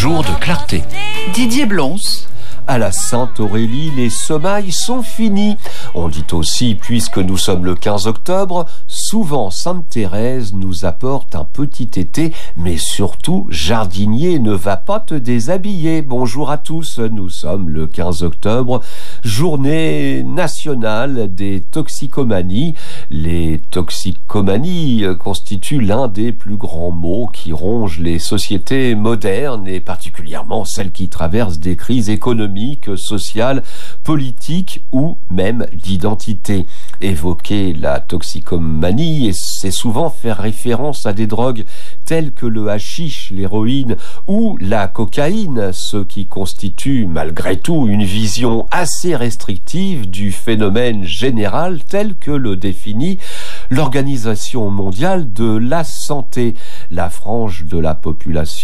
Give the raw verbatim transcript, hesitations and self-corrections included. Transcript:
jour de clarté. Didier Blons. À la Sainte-Aurélie, les semailles sont finis. On dit aussi, puisque nous sommes le quinze octobre, souvent Sainte Thérèse nous apporte un petit été, mais surtout, jardinier, ne va pas te déshabiller. Bonjour à tous, nous sommes le quinze octobre, journée nationale des toxicomanies. Les toxicomanies constituent l'un des plus grands maux qui rongent les sociétés modernes et particulièrement celles qui traversent des crises économiques, sociale, politique ou même d'identité. Évoquer la toxicomanie, c'est souvent faire référence à des drogues telles que le hashish, l'héroïne ou la cocaïne, ce qui constitue malgré tout une vision assez restrictive du phénomène général tel que le définit l'Organisation mondiale de la santé. La frange de la population